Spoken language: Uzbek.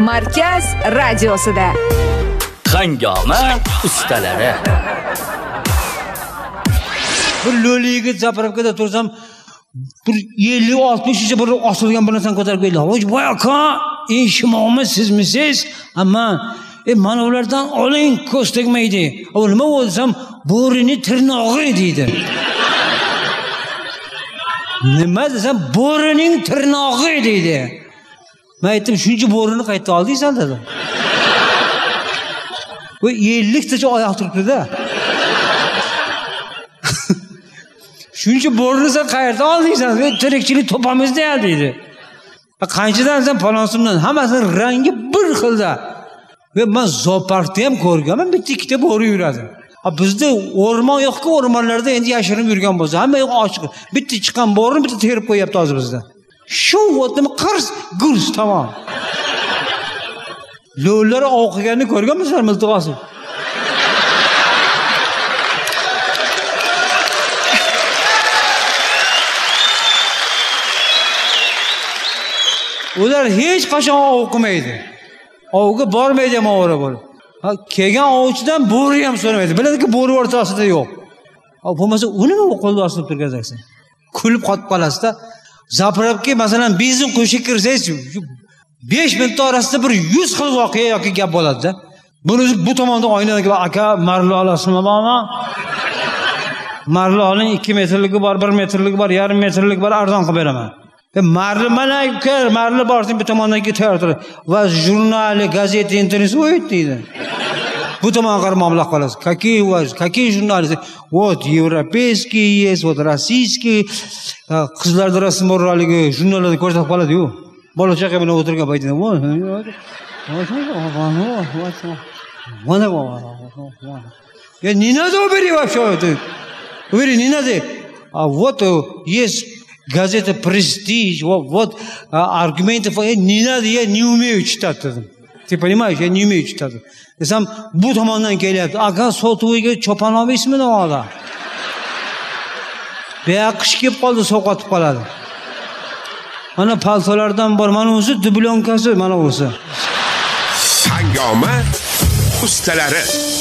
Markaz radiosida. Hangoma ustalari. Bir lo'liga zapravkada tursam, bir 50-60 bir osilgan bir narsani ko'tarib keldi. "Voy aka, ishmoqmi sizmisiz? Amma mana ulardan oling, ko'z tegmaydi. U nima bo'lsam, bo'rini tirnog'i deydi." Nima desam, bo'rining tirnog'i deydi. Men aytdim, "Shuncha bo'rini qayerda oldingsan?" dedim. Bu 50 tacha oyoq turibdi-da. Shuncha bo'rini sen qayerdan oldingsan? Tirikchilik topamiz deydi deydi. Qanchadan sen falonsimdan, hammasining rangi bir xilda. Ve men zooparkda ham ko'rganman, bitta ikkita bo'ri yuradi. Bizda o'rmon yo'q-ku, o'rmonlarda endi yashirinib yurgan bo'lsa, hamma yoq ochiq. Bitta chiqqan bo'rini bitta terib qo'yapti hozir bizda. Shu o'tni qirs, gurs tamom. Lo'llar o'qiganini ko'rganmisizlar miltiqosi? Ular hech qachon o'qimaydi. Ovga bormaydi ham o'ra bo'lib. Kelgan ovchidan bo'ri ham so'ramaydi. Biladiki, bo'ri o'rtasida yo'q. Bo'lmasa uni qo'lda osilib turgazaksan. Kulib qotib qolasizda. Zapravka masalan benzin qo'shib kirsangiz, 5 minut orasida bir 100 xil voqea yoki gap bo'ladi-da. Buni bu tomonda oynaga aka marli olasizmi mana? Marli oling, 2 metrligi bor, 1 metrligi bor, yarim metrlik bor, arzon qilib beraman. Marli mana marli borsang bu tomondan ketaveradi. Va jurnali, gazeta, internet o'yit deydi. Bu tomonga qarab mablag' qolasiz. Какие журналы? Вот европейский есть, вот российский. Qizlarda rasm borligi jurnallarda ko'rsatib qoladi-yu. Bola chaqa bilan o'tirgan paytida. Я не надо убери вообще это. Убери, не надо. А вот есть газета «Престиж», вот аргументы, не надо, я не умею читать. Ты понимаешь, я не умею читать. Desam, bu tomondan kelyapti. Aka sotuviga cho'pon olmaysizmi navoda? Beqish kelib qoldi, sovqotib qoladi. Mana paltolardan bor, mana o'zi dublonkasi, mana o'zi. Hangoma ustalari.